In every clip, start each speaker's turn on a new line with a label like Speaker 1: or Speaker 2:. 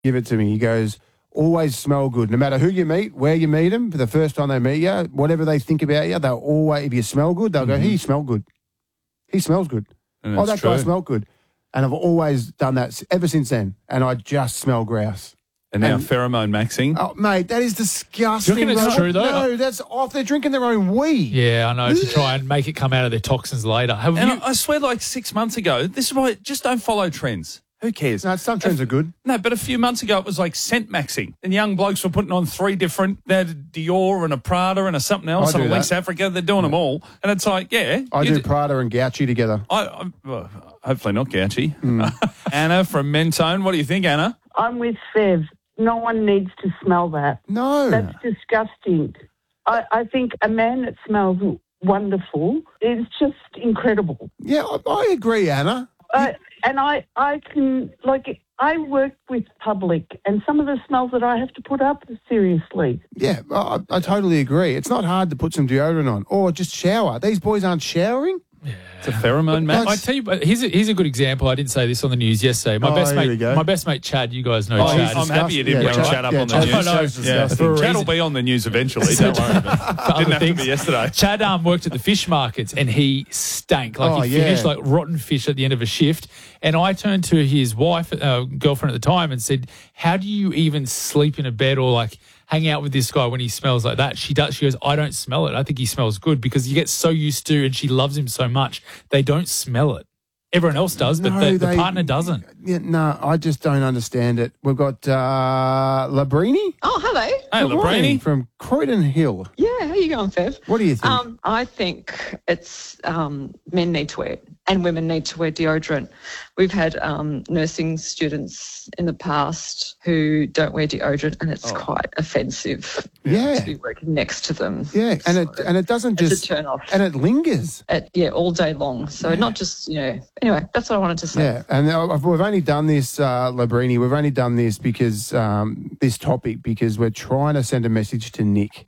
Speaker 1: give it to me. He goes, always smell good. No matter who you meet, where you meet them, for the first time they meet you, whatever they think about you, they'll always, if you smell good, they'll go, he smell good. He smells good. Oh, that guy smelled good. And I've always done that ever since then. And I just smell grouse.
Speaker 2: And now pheromone maxing.
Speaker 1: Oh, mate, that is disgusting.
Speaker 3: Do you reckon it's true, though?
Speaker 1: No, that's off. They're drinking their own weed.
Speaker 3: Yeah, I know, to try and make it come out of their toxins later.
Speaker 2: I swear, like 6 months ago, this is why just don't follow trends. Who cares?
Speaker 1: No, some trends are good.
Speaker 2: No, but a few months ago, it was like scent maxing. And young blokes were putting on 3 different, they had a Dior and a Prada and a something else in West Africa. They're doing them all. And it's like, yeah.
Speaker 1: I do Prada and Gauchi together.
Speaker 2: Well, hopefully not Gauchi. Anna from Mentone. What do you think, Anna?
Speaker 4: I'm with Fev. No one needs to smell that.
Speaker 1: No.
Speaker 4: That's disgusting. I think a man that smells wonderful is just incredible.
Speaker 1: Yeah, I agree, Anna.
Speaker 4: And I can, like, I work with public, and some of the smells that I have to put up, seriously.
Speaker 1: Yeah, I totally agree. It's not hard to put some deodorant on or just shower. These boys aren't showering.
Speaker 3: Yeah.
Speaker 2: It's a pheromone match.
Speaker 3: I tell you, here's a good example. I didn't say this on the news yesterday. My best mate Chad. You guys know Chad.
Speaker 2: I'm happy you didn't bring Chad up on the news. Chad will be on the news eventually. Don't worry about it. Didn't have to be yesterday.
Speaker 3: Chad worked at the fish markets and he stank. Like he finished like rotten fish at the end of a shift. And I turned to his wife, girlfriend at the time, and said, "How do you even sleep in a bed or like hang out with this guy when he smells like that?" She goes, "I don't smell it. I think he smells good," because you get so used to, and she loves him so much, they don't smell it. Everyone else does, but the partner doesn't.
Speaker 1: Yeah, no, I just don't understand it. We've got Labrini.
Speaker 5: Oh, hello.
Speaker 2: Hey, Labrini.
Speaker 1: From Croydon Hill.
Speaker 5: Yeah, how you going, Fev?
Speaker 1: What do you think?
Speaker 5: I think it's men need to wear it and women need to wear deodorant. We've had nursing students in the past who don't wear deodorant, and it's quite offensive to be working next to them.
Speaker 1: Yeah, and it doesn't just...
Speaker 5: It's a turn off.
Speaker 1: And it lingers.
Speaker 5: All day long. So not just, Anyway, that's what I wanted to say.
Speaker 1: Yeah, and we've only done this, Labrini, we've only done this because this topic because we're trying to send a message to Nick.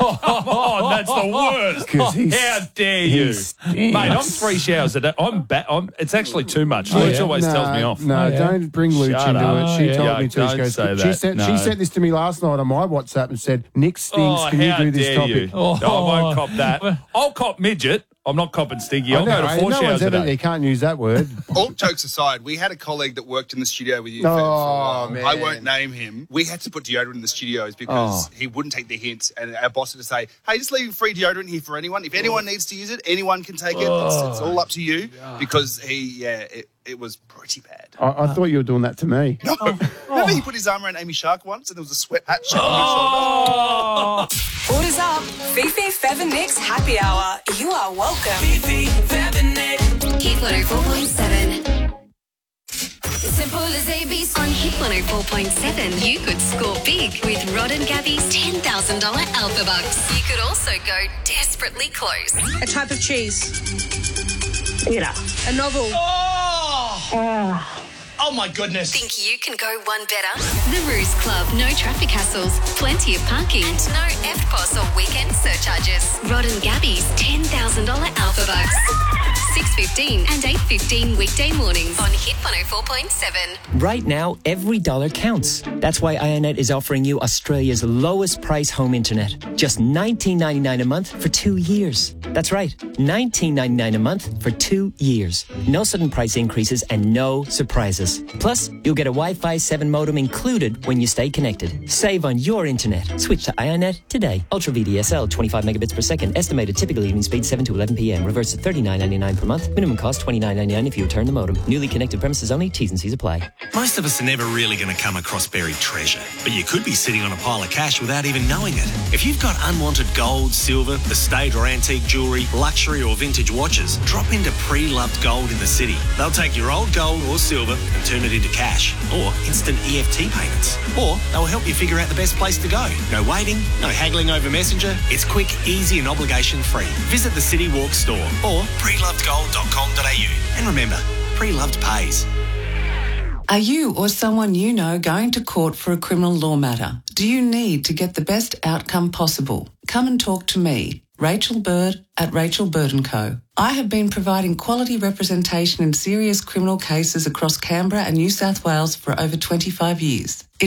Speaker 2: Oh, that's the worst. How dare you? Mate, I'm 3 showers a day. It's actually too much. Luch always tells me off.
Speaker 1: No, don't bring Luch into it. She told me to.
Speaker 2: Don't say that.
Speaker 1: She sent this to me last night on my WhatsApp and said, Nick stinks, can you do this topic?
Speaker 2: I won't cop that. I'll cop midget. I'm not copping stinky. I'll go to 4 showers a day.
Speaker 1: You can't use that word.
Speaker 6: All jokes aside, we had a colleague that worked in the studio with you.
Speaker 1: Man.
Speaker 6: I won't name him. We had to put deodorant in the studios because he wouldn't take the hints, and our boss had to say, "Hey, just leave free deodorant here for anyone. If anyone needs to use it, anyone can take it. It's all up to you." Because it was pretty bad.
Speaker 1: I thought you were doing that to me.
Speaker 6: No. Remember he put his arm around Amy Shark once, and there was a sweat patch on his shoulder.
Speaker 7: Orders up. Fifi, Fev and Nick's happy hour. You are welcome. Fifi, Fev and Nick.
Speaker 8: Hit 104.7. Simple as ABC. On Hit 104.7, you could score big with Rod and Gabby's $10,000 Alpha Bucks. You could also go desperately close.
Speaker 7: A type of cheese.
Speaker 4: Yeah.
Speaker 7: A novel.
Speaker 9: Oh, my goodness.
Speaker 8: Think you can go one better? The Ruse Club. No traffic hassles, plenty of parking, and no FPOS or weekend surcharges. Rod and Gabby's $10,000 Alpha Bucks. 6:15 and 8:15 weekday mornings on Hit 104.7.
Speaker 10: Right now, every dollar counts. That's why IONET is offering you Australia's lowest price home internet. Just $19.99 a month for 2 years. That's right, $19.99 a month for 2 years. No sudden price increases and no surprises. Plus, you'll get a Wi-Fi 7 modem included when you stay connected. Save on your internet. Switch to IONET today. Ultra VDSL, 25 megabits per second. Estimated typical evening speed 7 to 11 p.m. Reverse to $39.99 per month. Minimum cost $29.99 if you return the modem. Newly connected premises only. T's and C's apply.
Speaker 9: Most of us are never really going to come across buried treasure, but you could be sitting on a pile of cash without even knowing it. If you've got unwanted gold, silver, estate or antique jewellery, luxury or vintage watches, drop into Pre-Loved Gold in the city. They'll take your old gold or silver and turn it into cash or instant EFT payments. Or they'll help you figure out the best place to go. No waiting, no haggling over Messenger. It's quick, easy and obligation free. Visit the City Walk store or prelovedgold.com.au. And remember, Pre-Loved pays.
Speaker 11: Are you or someone you know going to court for a criminal law matter? Do you need to get the best outcome possible? Come and talk to me, Rachel Bird at Rachel Bird & Co. I have been providing quality representation in serious criminal cases across Canberra and New South Wales for over 25 years.